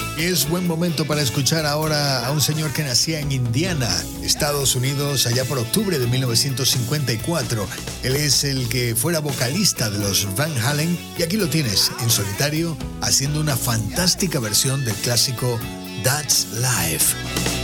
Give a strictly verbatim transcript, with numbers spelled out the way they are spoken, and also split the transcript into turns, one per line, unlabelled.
Es buen momento para escuchar ahora a un señor que nacía en Indiana, Estados Unidos, allá por octubre de mil novecientos cincuenta y cuatro. Él es el que fuera vocalista de los Van Halen y aquí lo tienes, en solitario, haciendo una fantástica versión del clásico That's Life.